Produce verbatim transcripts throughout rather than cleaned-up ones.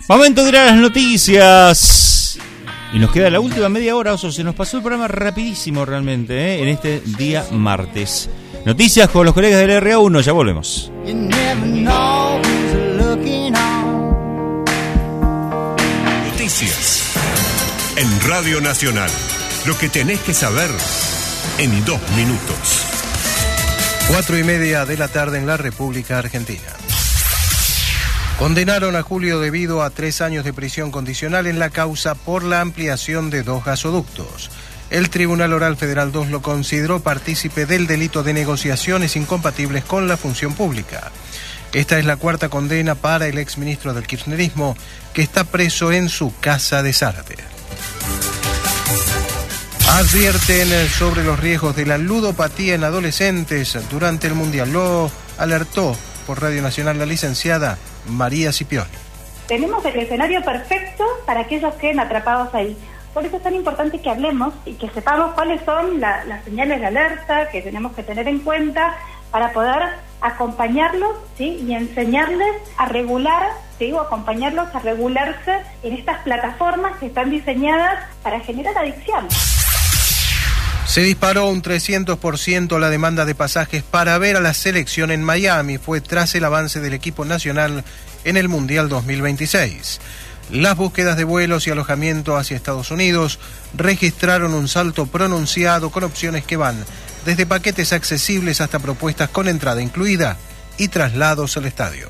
Momento de ir a las noticias. Y nos queda la última media hora, Oso. Se nos pasó el programa rapidísimo realmente, ¿eh? En este día martes. Noticias con los colegas del R A uno, ya volvemos. Noticias en Radio Nacional. Lo que tenés que saber en dos minutos. Cuatro y media de la tarde en la República Argentina. Condenaron a Julio debido a tres años de prisión condicional en la causa por la ampliación de dos gasoductos. El Tribunal Oral Federal dos lo consideró partícipe del delito de negociaciones incompatibles con la función pública. Esta es la cuarta condena para el exministro del kirchnerismo, que está preso en su casa de Zárate. Advierten sobre los riesgos de la ludopatía en adolescentes durante el Mundial. Lo alertó por Radio Nacional la licenciada María Scipioni. Tenemos el escenario perfecto para que ellos queden atrapados ahí. Por eso es tan importante que hablemos y que sepamos cuáles son la, las señales de alerta que tenemos que tener en cuenta para poder acompañarlos, ¿sí? Y enseñarles a regular, ¿sí? O acompañarlos a regularse en estas plataformas que están diseñadas para generar adicción. Se disparó un trescientos por ciento la demanda de pasajes para ver a la selección en Miami. Fue tras el avance del equipo nacional en el Mundial dos mil veintiséis. Las búsquedas de vuelos y alojamiento hacia Estados Unidos registraron un salto pronunciado con opciones que van desde paquetes accesibles hasta propuestas con entrada incluida y traslados al estadio.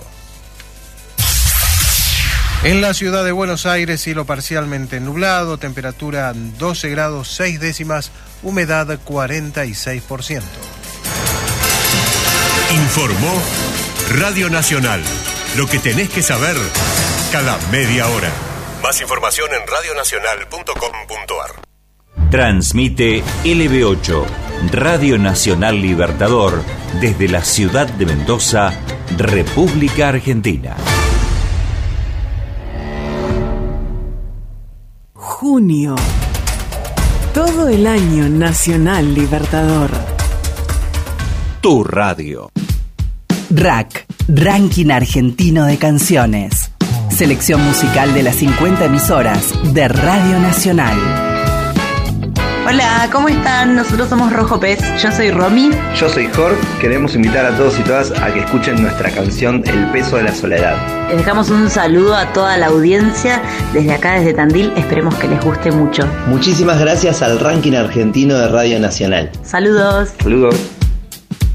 En la ciudad de Buenos Aires, cielo parcialmente nublado, temperatura doce grados seis décimas, humedad cuarenta y seis por ciento. Informó Radio Nacional. Lo que tenés que saber cada media hora. Más información en radio nacional punto com punto a r. Transmite L B ocho, Radio Nacional Libertador, desde la ciudad de Mendoza, República Argentina. Junio. Todo el año Nacional Libertador. Tu radio. R A C, Ranking Argentino de Canciones. Selección musical de las cincuenta emisoras de Radio Nacional. Hola, ¿cómo están? Nosotros somos Rojo Pez, yo soy Romy. Yo soy Jorge. Queremos invitar a todos y todas a que escuchen nuestra canción El Peso de la Soledad. Les dejamos un saludo a toda la audiencia desde acá, desde Tandil. Esperemos que les guste mucho. Muchísimas gracias al Ranking Argentino de Radio Nacional. Saludos. Saludos.